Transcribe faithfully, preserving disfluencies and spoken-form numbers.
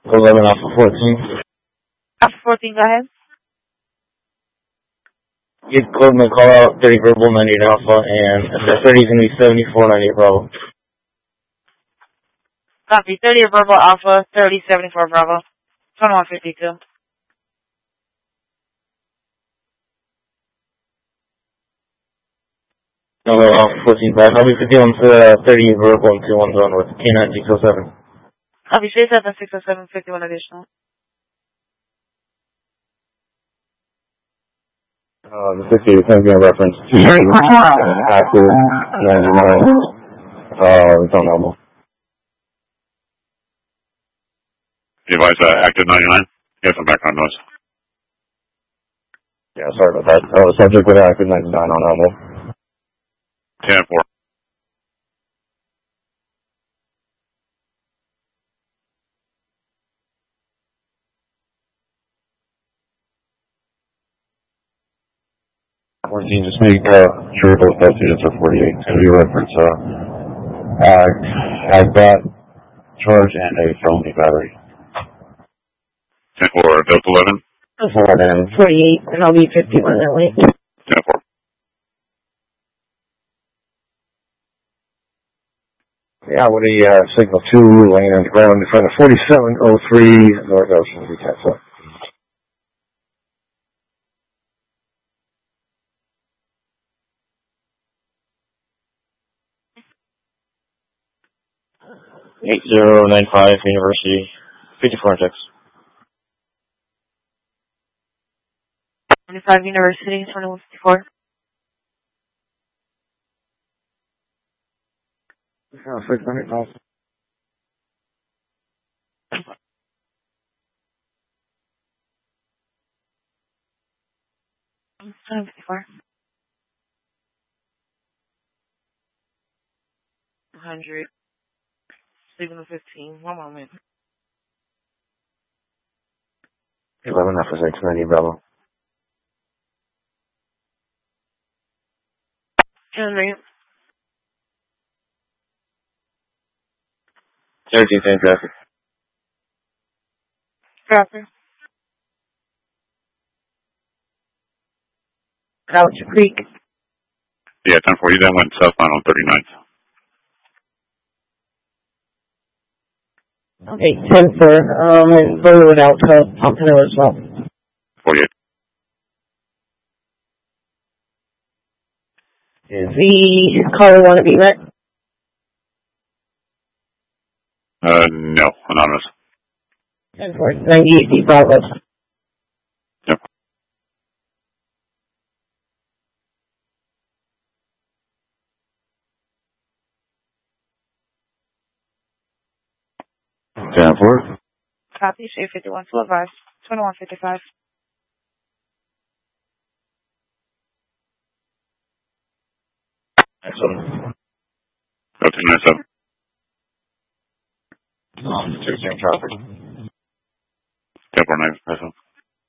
eleven Alpha fourteen. Alpha fourteen, go ahead. Get Coleman, call out thirty verbal, ninety-eight Alpha, and the thirty is going to be seventy-four, ninety-eight Bravo. Copy, thirty verbal Alpha, thirty, seventy-four Bravo. twenty-one fifty-two. No, Alpha fourteen back. I'll be fifty-one to uh, thirty verbal and two one zone with K nine six oh seven. Copy, six seven six oh seven, fifty-one additional. Uh, the fifty is going to be a reference to active ninety-nine, uh, zone elbow. Device uh, active ninety-nine. You have some background noise. Yeah, sorry about that. Uh, subject with active ninety-nine on elbow. ten four. fourteen, just make uh, sure both best units are forty-eight. It's going to be a reference, uh, ag, ag bat, charge, and a felony battery. ten four, Delta eleven. eleven. forty-eight, and I'll be fifty-one that way. ten four. Yeah, with a uh, signal two, laying on the ground in front of forty-seven oh three North Ocean, we catch up. eight zero nine five University, fifty-four index. twenty-five University, twenty-one fifty-four. Oh, six hundred thousand. twenty-one fifty-four. one hundred. Signal fifteen, one moment. eleven Alpha six ninety Bravo. Henry. thirteen ten traffic. Copy. Couch Creek. Yeah, ten four. You then went southbound on thirty-ninth. Okay, ten four. Um, and Berlin Alto, Pompano as well. forty-eight. Is the caller want to be met? Uh, no, anonymous. ten four, ninety-eight D Bravo. Yep. ten four. Copy, Shade fifty-one, full advice, twenty-one fifty-five. Excellent. Go two nine seven. Um, thirteen traffic. ten four nine.